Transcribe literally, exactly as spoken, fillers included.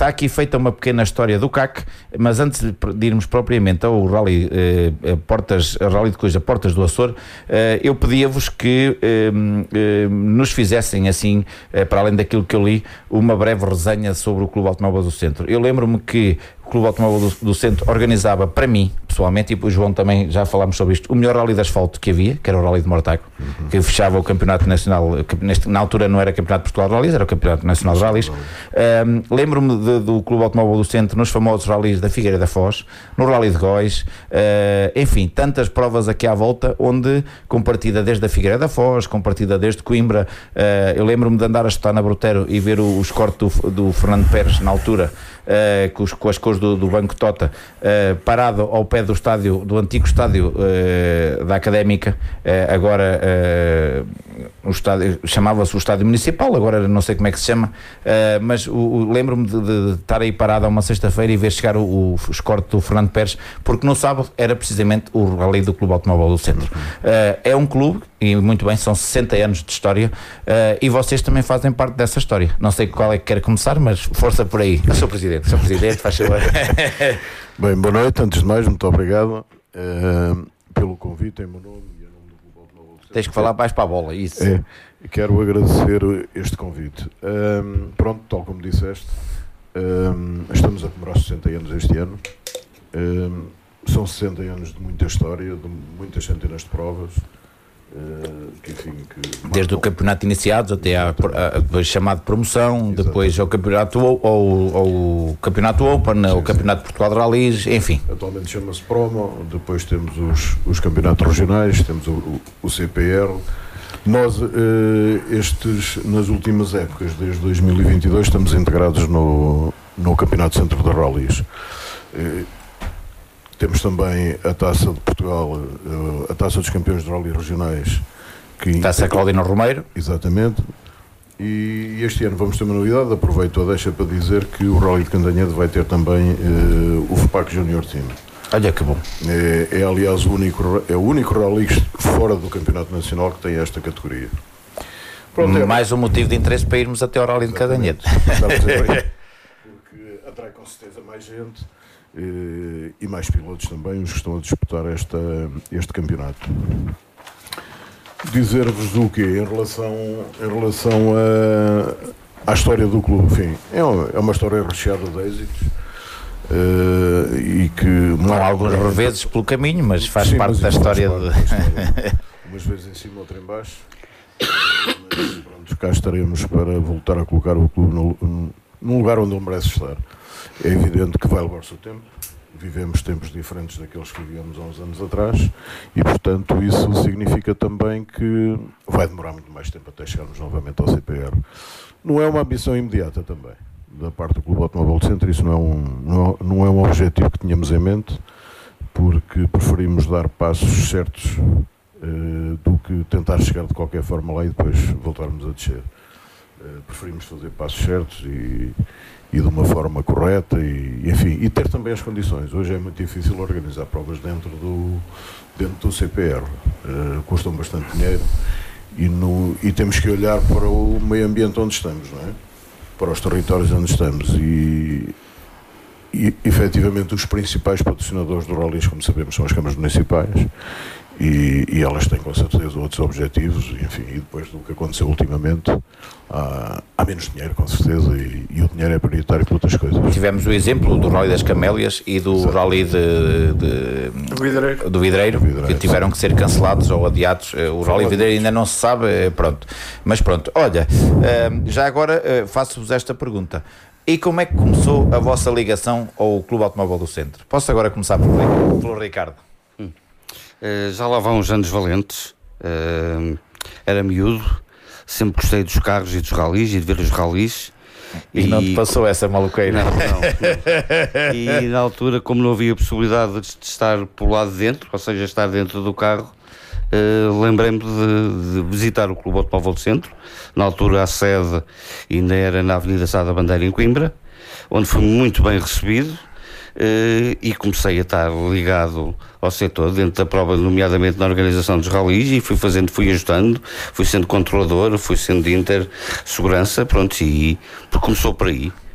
está aqui feita uma pequena história do C A C, mas antes de irmos propriamente ao Rally, eh, Portas, Rally de Coja, Portas do Açor, eh, eu pedia-vos que eh, eh, nos fizessem assim, eh, para além daquilo que eu li, uma breve resenha sobre o Clube Automóvel do Centro. Eu lembro-me que o Clube Automóvel do, do Centro organizava, para mim, pessoalmente, e o João também já falámos sobre isto, o melhor rally de asfalto que havia, que era o Rally de Mortágua, uhum. que fechava o Campeonato Nacional, que neste, na altura não era Campeonato de Portugal de Rallys, era o Campeonato Nacional de Rallys. Um, lembro-me de, do Clube Automóvel do Centro nos famosos rallies da Figueira da Foz, no Rally de Góis, uh, enfim, tantas provas aqui à volta, onde, com partida desde a Figueira da Foz, com partida desde Coimbra, uh, eu lembro-me de andar a estar na Brutero e ver o, o escorte do, do Fernando Pérez, na altura, uh, com, os, com as cores do, do Banco Tota, uh, parado ao pé do estádio, do antigo estádio uh, da Académica, uh, agora uh, o estádio, chamava-se o Estádio Municipal, agora não sei como é que se chama, uh, mas o, o, lembro-me de, de, de estar aí parado a uma sexta-feira e ver chegar o, o escorte do Fernando Pérez, porque no sábado era precisamente o rally do Clube Automóvel do Centro. Uh, é um clube, e muito bem, são sessenta anos de história, uh, e vocês também fazem parte dessa história. Não sei qual é que quer começar, mas força por aí. Eu sou Presidente, sou Presidente, faz favor. Bem, boa noite, antes de mais, muito obrigado uh, pelo convite em meu nome e em nome do Clube Automóvel do Centro. Tens que falar mais para a bola, isso. É, quero agradecer este convite. Um, pronto, tal como disseste, um, estamos a comemorar sessenta anos este ano. Um, são sessenta anos de muita história, de muitas centenas de provas. Uh, que, enfim, que desde o campeonato iniciados até a, a, depois chamado promoção, exatamente. Depois ao campeonato ou, ou, ou campeonato Open, sim, o campeonato de Portugal de Rallys, enfim. Atualmente chama-se Promo, depois temos os, os campeonatos regionais, temos o, o, o C P R. Nós, uh, estes, nas últimas épocas, desde dois mil e vinte e dois, estamos integrados no, no Campeonato Centro de Rallys. Uh, Temos também a Taça de Portugal, a Taça dos Campeões de Rally Regionais. Que Taça Claudino Romeiro. Exatamente. E este ano vamos ter uma novidade, aproveito a deixa para dizer que o Rally de Candanhede vai ter também uh, o FPAC Junior Team. Olha que bom. É, é aliás o único, é o único rally fora do Campeonato Nacional que tem esta categoria. Pronto, é mais um motivo de interesse para irmos até ao Rally de Candanhede. Porque atrai com certeza mais gente. E mais pilotos também, os que estão a disputar esta, este campeonato. Dizer-vos o quê? Em relação, em relação a, à história do clube, enfim, é uma, é uma história recheada de êxitos uh, e que... Com alguns reveses pelo caminho, mas faz sim, parte mas da história. Parte de... da história. Umas vezes em cima, outra em baixo. Mas pronto, cá estaremos para voltar a colocar o clube no, num lugar onde ele merece estar. É evidente que vai levar o seu tempo, vivemos tempos diferentes daqueles que vivíamos há uns anos atrás e, portanto, isso significa também que vai demorar muito mais tempo até chegarmos novamente ao C P R. Não é uma ambição imediata também, da parte do Clube Automóvel do Centro, isso não é um, não, não é um objetivo que tínhamos em mente, porque preferimos dar passos certos uh, do que tentar chegar de qualquer forma lá e depois voltarmos a descer. Uh, preferimos fazer passos certos e... e de uma forma correta e, enfim, e ter também as condições. Hoje é muito difícil organizar provas dentro do, dentro do C P R, uh, custam bastante dinheiro e, no, e temos que olhar para o meio ambiente onde estamos, não é? Para os territórios onde estamos e, e efetivamente os principais patrocinadores do rallies, como sabemos, são as câmaras municipais. E, e elas têm com certeza outros objetivos, enfim, e depois do que aconteceu ultimamente há, há menos dinheiro com certeza e, e o dinheiro é prioritário para outras coisas. Tivemos o exemplo do Rally das Camélias e do Exato. Rally de, de, do, vidreiro. do Vidreiro, do Vidreiro, que tiveram sim. que ser cancelados ou adiados. O Rally Vidreiro ainda não se sabe, pronto. Mas pronto, olha, já agora faço-vos esta pergunta. E como é que começou a vossa ligação ao Clube Automóvel do Centro? Posso agora começar pelo, pelo Ricardo? Hum. Uh, já lá vão uns anos valentes, uh, era miúdo, sempre gostei dos carros e dos ralis e de ver os ralis. E, e não te passou essa maluqueira? Não, não, não. E na altura, como não havia possibilidade de, de estar por lá de dentro, ou seja, estar dentro do carro, uh, lembrei-me de, de visitar o Clube Automóvel do Centro. Na altura a sede ainda era na Avenida Sá da Bandeira em Coimbra, onde fui muito bem recebido. Uh, e comecei a estar ligado ao setor dentro da prova, nomeadamente na organização dos ralis, e fui fazendo, fui ajustando, fui sendo controlador, fui sendo inter segurança, pronto, e porque começou por aí.